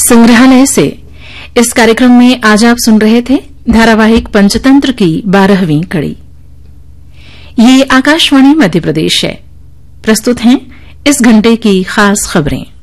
संग्रहालय से। इस कार्यक्रम में आज आप सुन रहे थे धारावाहिक पंचतंत्र की 12वीं कड़ी। ये आकाशवाणी मध्य प्रदेश है। प्रस्तुत हैं इस घंटे की खास खबरें।